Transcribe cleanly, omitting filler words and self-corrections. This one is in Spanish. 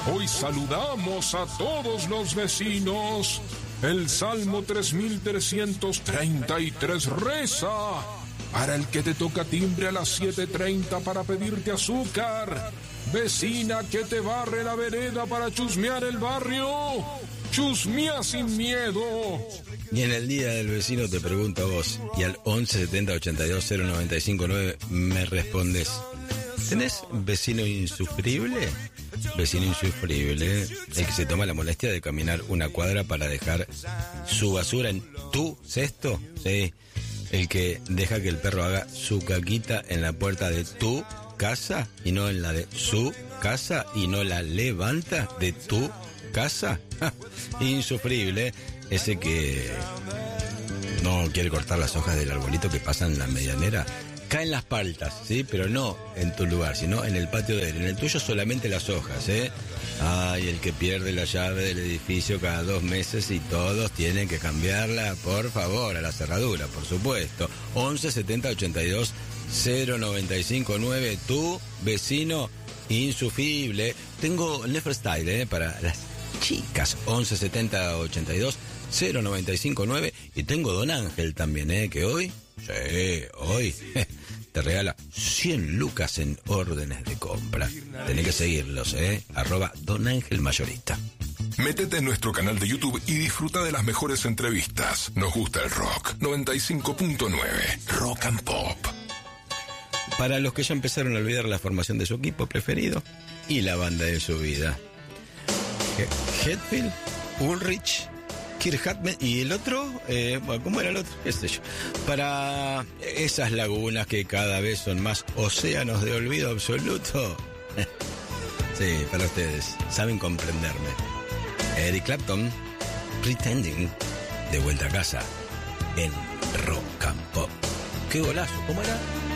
Hoy saludamos a todos los vecinos. El Salmo 3333 reza: para el que te toca timbre a las 7:30 para pedirte azúcar, vecina que te barre la vereda para chusmear el barrio, chusmea sin miedo. Y en el día del vecino te pregunto a vos, y al 11 70 82 095 9 me respondes: ¿tenés vecino insufrible? Vecino insufrible, el que se toma la molestia de caminar una cuadra para dejar su basura en tu cesto, ¿sí? El que deja que el perro haga su caquita en la puerta de tu casa y no en la de su casa, y no la levanta de tu casa. Insufrible, ese que no quiere cortar las hojas del arbolito que pasan en la medianera. Caen las paltas, ¿sí? Pero no en tu lugar, sino en el patio de él. En el tuyo solamente las hojas, ¿eh? Ay, el que pierde la llave del edificio cada 2 meses y todos tienen que cambiarla, por favor, a la cerradura, por supuesto. 11 70 82 095 9, tu vecino insufrible. Tengo Neferstyle, para las chicas, 11 70 82 095 9, y tengo Don Ángel también, que hoy te regala 100 lucas en órdenes de compra. Tenés que seguirlos, @Don Ángel Mayorista. Métete en nuestro canal de YouTube y disfruta de las mejores entrevistas. Nos gusta el rock. 95.9 Rock and Pop. Para los que ya empezaron a olvidar la formación de su equipo preferido y la banda de su vida: Hetfield, Ulrich, Kirk Hammett y el otro, ¿cómo era el otro? ¿Qué sé yo? Para esas lagunas que cada vez son más océanos de olvido absoluto. Sí, para ustedes, saben comprenderme. Eric Clapton, Pretending, de vuelta a casa en Rock and Pop. ¡Qué golazo! ¿Cómo era?